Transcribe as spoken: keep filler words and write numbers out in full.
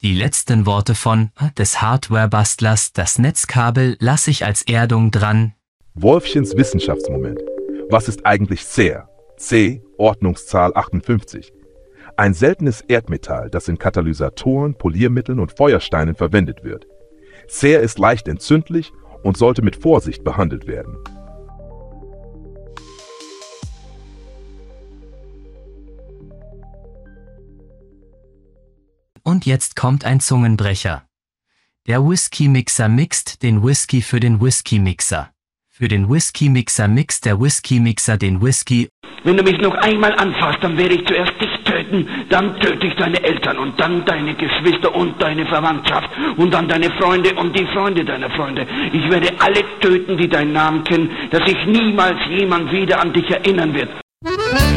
Die letzten Worte von des Hardware-Bastlers, das Netzkabel lasse ich als Erdung dran. Wolfchens Wissenschaftsmoment. Was ist eigentlich Cer? C, Ordnungszahl achtundfünfzig. Ein seltenes Erdmetall, das in Katalysatoren, Poliermitteln und Feuersteinen verwendet wird. Cer ist leicht entzündlich und sollte mit Vorsicht behandelt werden. Und jetzt kommt ein Zungenbrecher. Der Whisky-Mixer mixt den Whisky für den Whisky-Mixer. Für den Whisky-Mixer mixt der Whisky-Mixer den Whisky. Wenn du mich noch einmal anfasst, dann werde ich zuerst dich töten, dann töte ich deine Eltern und dann deine Geschwister und deine Verwandtschaft und dann deine Freunde und die Freunde deiner Freunde. Ich werde alle töten, die deinen Namen kennen, dass sich niemals jemand wieder an dich erinnern wird.